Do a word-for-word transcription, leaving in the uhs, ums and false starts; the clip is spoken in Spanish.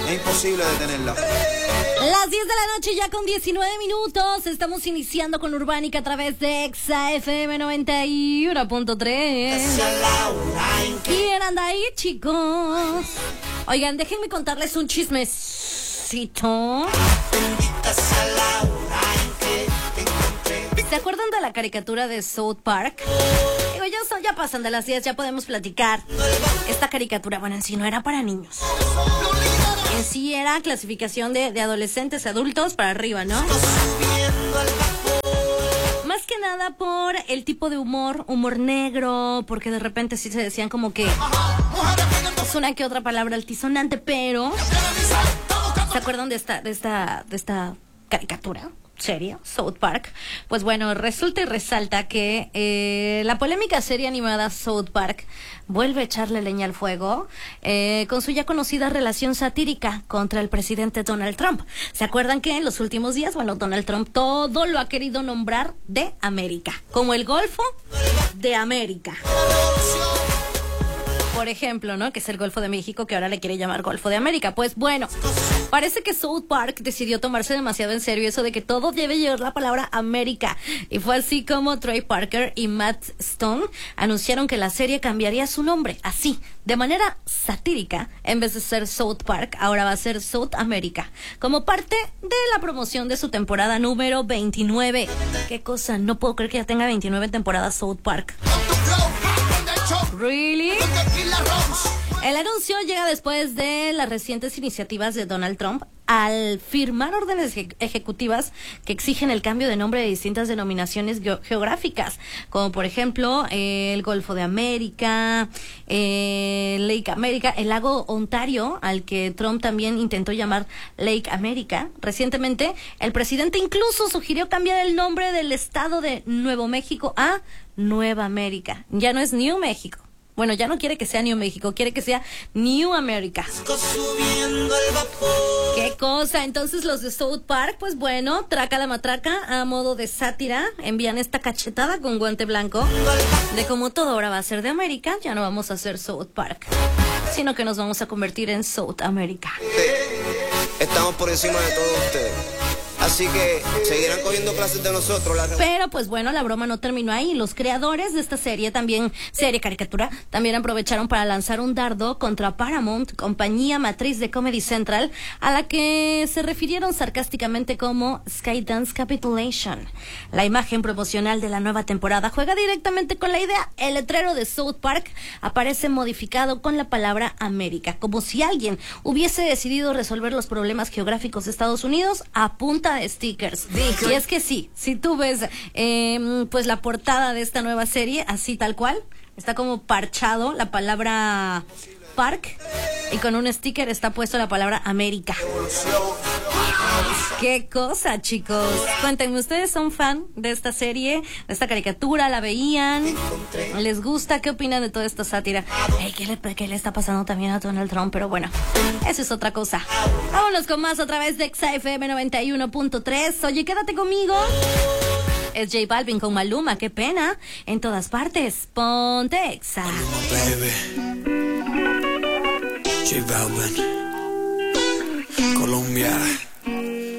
Es imposible detenerla. Las diez de la noche ya con diecinueve minutos. Estamos iniciando con Urbánica a través de Exa F M noventa y uno punto tres. ¿Quién anda ahí, chicos? Oigan, déjenme contarles un chismecito. ¿Se acuerdan de la caricatura de South Park? Digo, ya, son, ya pasan de las diez, ya podemos platicar. Esta caricatura, bueno, en sí no era para niños. En sí era clasificación de, de adolescentes, adultos para arriba, ¿no? Más que nada por el tipo de humor, humor negro, porque de repente sí se decían como que es una que otra palabra altisonante, pero ¿se acuerdan de esta, de esta, de esta caricatura? Serie, South Park. Pues bueno, resulta y resalta que eh, la polémica serie animada South Park vuelve a echarle leña al fuego eh, con su ya conocida relación satírica contra el presidente Donald Trump. ¿Se acuerdan que en los últimos días, bueno, Donald Trump todo lo ha querido nombrar de América, como el Golfo de América? Por ejemplo, ¿no? Que es el Golfo de México, que ahora le quiere llamar Golfo de América. Pues bueno, parece que South Park decidió tomarse demasiado en serio eso de que todo debe llevar la palabra América. Y fue así como Trey Parker y Matt Stone anunciaron que la serie cambiaría su nombre, así, de manera satírica. En vez de ser South Park, ahora va a ser South America, como parte de la promoción de su temporada número veintinueve. ¿Qué cosa? No puedo creer que ya tenga veintinueve temporadas South Park. ¿Really? El anuncio llega después de las recientes iniciativas de Donald Trump al firmar órdenes ejecutivas que exigen el cambio de nombre de distintas denominaciones geográficas, como por ejemplo eh, el Golfo de América, eh, Lake America, el lago Ontario, al que Trump también intentó llamar Lake America. Recientemente, el presidente incluso sugirió cambiar el nombre del estado de Nuevo México a Nueva América. Ya no es New México. Bueno, ya no quiere que sea New México, quiere que sea New America. ¿Qué cosa? Entonces los de South Park, pues bueno, traca la matraca a modo de sátira, envían esta cachetada con guante blanco de cómo todo ahora va a ser de América, ya no vamos a ser South Park, sino que nos vamos a convertir en South America. Estamos por encima de todos ustedes. Así que seguirán cogiendo clases de nosotros. La... Pero pues bueno, la broma no terminó ahí. Los creadores de esta serie, también serie caricatura, también aprovecharon para lanzar un dardo contra Paramount, compañía matriz de Comedy Central, a la que se refirieron sarcásticamente como Skydance Capitulation. La imagen promocional de la nueva temporada juega directamente con la idea. El letrero de South Park aparece modificado con la palabra América, como si alguien hubiese decidido resolver los problemas geográficos de Estados Unidos a punta de stickers. Y es que sí, si tú ves eh, pues la portada de esta nueva serie, así tal cual, está como parchado la palabra Park y con un sticker está puesto la palabra América. Qué cosa, chicos. Cuéntenme, ¿ustedes son fan de esta serie, de esta caricatura? ¿La veían? ¿Les gusta? ¿Qué opinan de toda esta sátira? Hey, ¿qué, le, ¿Qué le está pasando también a Donald Trump? Pero bueno, eso es otra cosa. Vámonos con más a través de Exa F M noventa y uno punto tres. Oye, quédate conmigo. Es J Balvin con Maluma, qué pena. En todas partes, ponte Exa. J Balvin, Colombia.